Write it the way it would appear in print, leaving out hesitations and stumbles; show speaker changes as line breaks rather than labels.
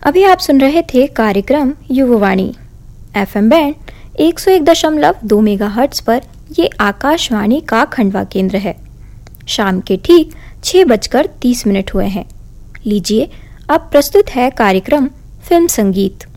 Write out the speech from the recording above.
अभी आप सुन रहे थे कार्यक्रम युववाणी FM बैंड 101.2 मेगाहर्ट्ज पर। ये आकाशवाणी का खंडवा केंद्र है। शाम के ठीक 6:30 हुए हैं। लीजिए अब प्रस्तुत है कार्यक्रम फिल्म संगीत।